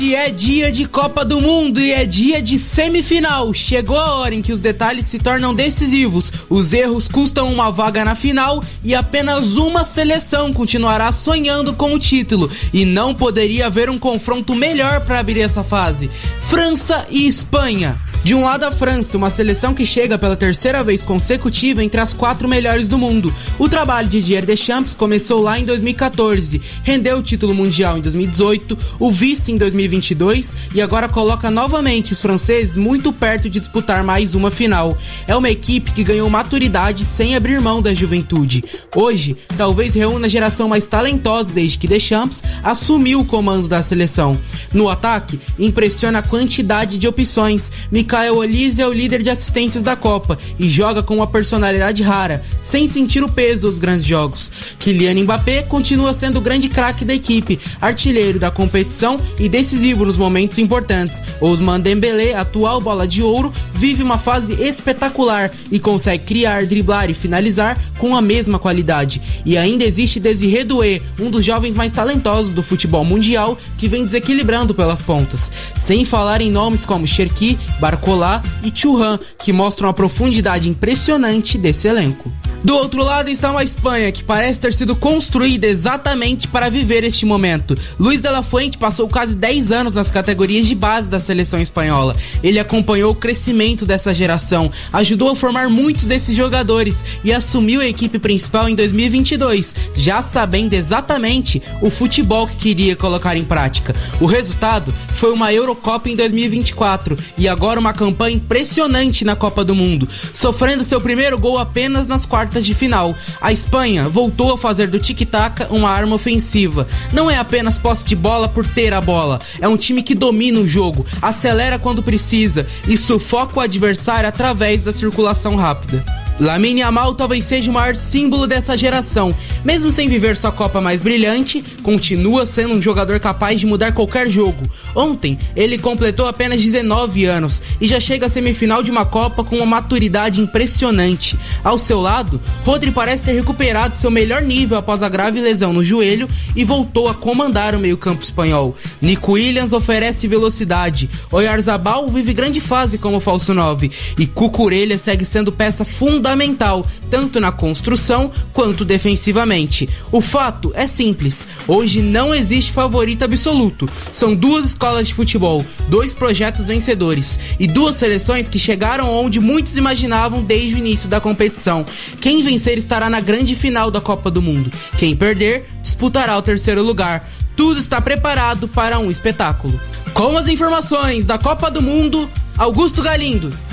E é dia de Copa do Mundo e é dia de semifinal. Chegou a hora em que os detalhes se tornam decisivos. Os erros custam uma vaga na final e apenas uma seleção continuará sonhando com o título. E não poderia haver um confronto melhor para abrir essa fase. França e Espanha. De um lado a França, uma seleção que chega pela terceira vez consecutiva entre as 4 melhores do mundo. O trabalho de Didier Deschamps começou lá em 2014, rendeu o título mundial em 2018, o vice em 2022 e agora coloca novamente os franceses muito perto de disputar mais uma final. É uma equipe que ganhou maturidade sem abrir mão da juventude. Hoje, talvez reúna a geração mais talentosa desde que Deschamps assumiu o comando da seleção. No ataque, impressiona a quantidade de opções. Michael Olise é o líder de assistências da Copa e joga com uma personalidade rara, sem sentir o peso dos grandes jogos. Kylian Mbappé continua sendo o grande craque da equipe, artilheiro da competição e decisivo nos momentos importantes. Ousmane Dembélé, atual bola de ouro, vive uma fase espetacular e consegue criar, driblar e finalizar com a mesma qualidade. E ainda existe Désiré Doué, um dos jovens mais talentosos do futebol mundial, que vem desequilibrando pelas pontas. Sem falar em nomes como Cherki, Barcola e Thuram, que mostram a profundidade impressionante desse elenco. Do outro lado está uma Espanha que parece ter sido construída exatamente para viver este momento. Luis de la Fuente passou quase 10 anos nas categorias de base da seleção espanhola. Ele acompanhou o crescimento dessa geração, ajudou a formar muitos desses jogadores e assumiu a equipe principal em 2022, já sabendo exatamente o futebol que queria colocar em prática. O resultado foi uma Eurocopa em 2024 e agora uma campanha impressionante na Copa do Mundo, sofrendo seu primeiro gol apenas nas quartas de final. A Espanha voltou a fazer do tic-tac uma arma ofensiva. Não é apenas posse de bola por ter a bola, é um time que domina o jogo, acelera quando precisa e sufoca o adversário através da circulação rápida. Lamine Yamal talvez seja o maior símbolo dessa geração. Mesmo sem viver sua Copa mais brilhante, continua sendo um jogador capaz de mudar qualquer jogo. Ontem, ele completou apenas 19 anos e já chega à semifinal de uma Copa com uma maturidade impressionante. Ao seu lado, Rodri parece ter recuperado seu melhor nível após a grave lesão no joelho e voltou a comandar o meio-campo espanhol. Nico Williams oferece velocidade, Oyarzabal vive grande fase como falso 9 e Cucurella segue sendo peça fundamental, tanto na construção quanto defensivamente. O fato é simples, hoje não existe favorito absoluto. São 2 escolas de futebol, 2 projetos vencedores e 2 seleções que chegaram onde muitos imaginavam desde o início da competição. Quem vencer estará na grande final da Copa do Mundo. Quem perder, disputará o 3º lugar. Tudo está preparado para um espetáculo. Com as informações da Copa do Mundo, Augusto Galindo.